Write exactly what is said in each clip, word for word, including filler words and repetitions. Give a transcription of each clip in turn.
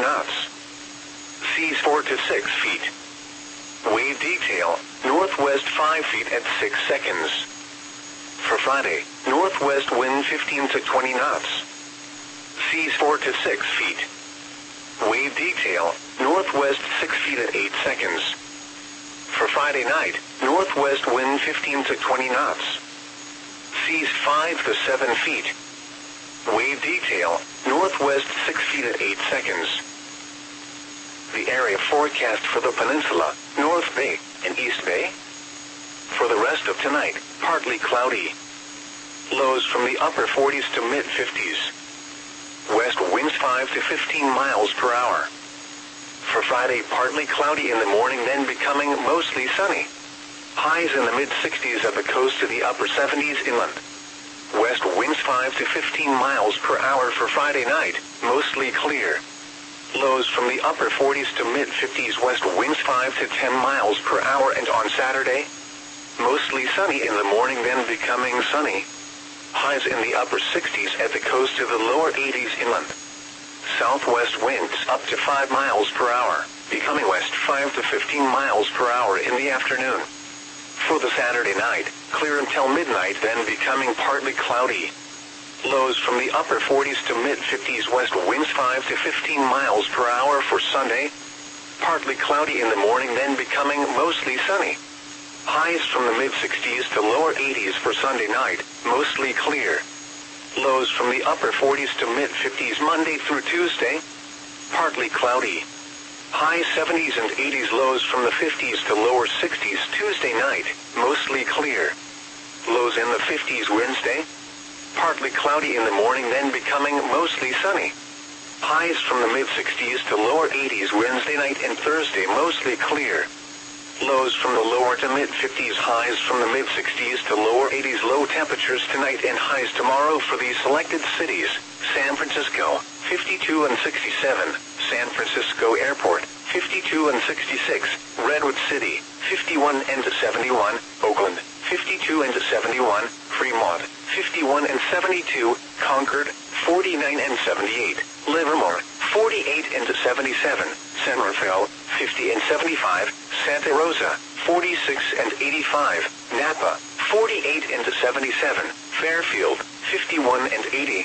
knots. Seas four to six feet. Wave detail, northwest five feet at six seconds. For Friday, northwest wind fifteen to twenty knots. Seas four to six feet. Wave detail, northwest six feet at eight seconds. For Friday night, northwest wind fifteen to twenty knots. Seas five to seven feet. Wave detail, northwest six feet at eight seconds. The area forecast for the peninsula, North Bay, and East Bay. For the rest of tonight, partly cloudy. Lows from the upper forties to mid fifties. West winds five to fifteen miles per hour. For Friday, partly cloudy in the morning, then becoming mostly sunny. Highs in the mid sixties at the coast to the upper seventies inland. West winds five to fifteen miles per hour for Friday night, mostly clear. Lows from the upper forties to mid fifties. West winds five to ten miles per hour, and on Saturday, mostly sunny in the morning, then becoming sunny. Highs in the upper sixties at the coast to the lower eighties inland. Southwest winds up to five miles per hour, becoming west five to fifteen miles per hour in the afternoon. For the Saturday night, clear until midnight, then becoming partly cloudy. Lows from the upper forties to mid fifties. West winds five to fifteen miles per hour for Sunday. Partly cloudy in the morning, then becoming mostly sunny. Highs from the mid sixties to lower eighties for Sunday night, mostly clear. Lows from the upper forties to mid fifties Monday through Tuesday. Partly cloudy. High seventies and eighties. Lows from the fifties to lower sixties Tuesday night, mostly clear. Lows in the fifties Wednesday. Partly cloudy in the morning, then becoming mostly sunny. Highs from the mid sixties to lower eighties Wednesday night and Thursday, mostly clear. Lows from the lower to mid fifties. Highs from the mid sixties to lower eighties. Low temperatures tonight and highs tomorrow for these selected cities: San Francisco, fifty-two and sixty-seven, San Francisco Airport, fifty-two and sixty-six, Redwood City, fifty-one and seventy-one, Oakland, fifty-two and seventy-one, Fremont, fifty-one and seventy-two, Concord, forty-nine and seventy-eight, Livermore, forty-eight and seventy-seven, San Rafael, fifty and seventy-five, Santa Rosa, forty-six and eighty-five, Napa, forty-eight and seventy-seven, Fairfield, fifty-one and eighty.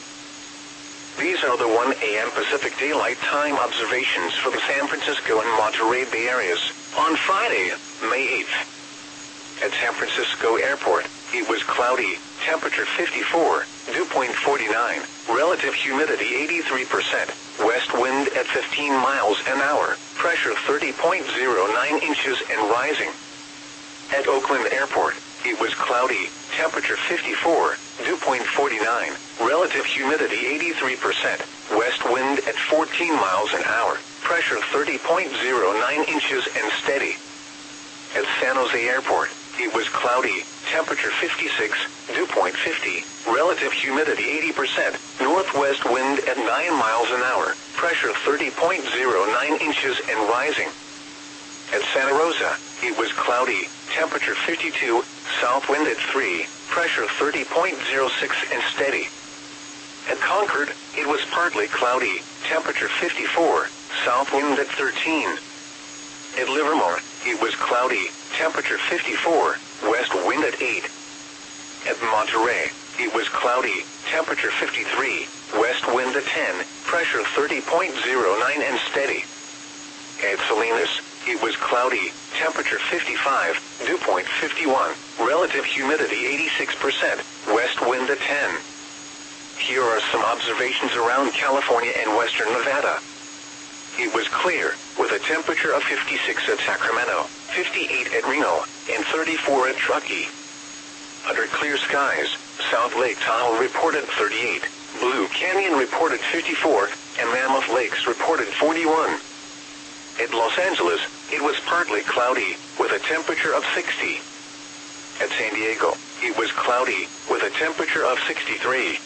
These are the one A M Pacific Daylight Time observations for the San Francisco and Monterey Bay areas on Friday, May eighth. At San Francisco Airport, it was cloudy, temperature fifty-four, dew point forty-nine, relative humidity eighty-three percent, west wind at fifteen miles an hour, pressure thirty point zero nine inches and rising. At Oakland Airport, it was cloudy, temperature fifty-four, dew point forty-nine, relative humidity eighty-three percent, west wind at fourteen miles an hour, pressure thirty point zero nine inches and steady. At San Jose Airport, it was cloudy, temperature fifty-six, dew point fifty, relative humidity eighty percent, northwest wind at nine miles an hour, pressure thirty point zero nine inches and rising. At Santa Rosa, it was cloudy, temperature fifty-two, south wind at three, pressure thirty point zero six and steady. At Concord, it was partly cloudy, temperature fifty-four, south wind at thirteen. At Livermore, it was cloudy, temperature fifty-four, west wind at eight. At Monterey, it was cloudy, temperature fifty-three, west wind at ten, pressure thirty point zero nine and steady. At Salinas, it was cloudy, temperature fifty-five, dew point fifty-one, relative humidity eighty-six percent, west wind at ten. Here are some observations around California and western Nevada. It was clear, with a temperature of fifty-six at Sacramento, fifty-eight at Reno, and thirty-four at Truckee. Under clear skies, South Lake Tahoe reported thirty-eight, Blue Canyon reported fifty-four, and Mammoth Lakes reported forty-one. At Los Angeles, it was partly cloudy, with a temperature of sixty. At San Diego, it was cloudy, with a temperature of sixty-three.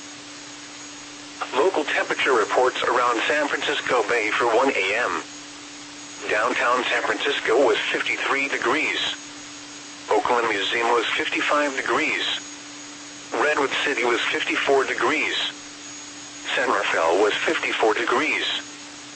Local temperature reports around San Francisco Bay for one A M Downtown San Francisco was fifty-three degrees. Oakland Museum was fifty-five degrees. Redwood City was fifty-four degrees. San Rafael was fifty-four degrees.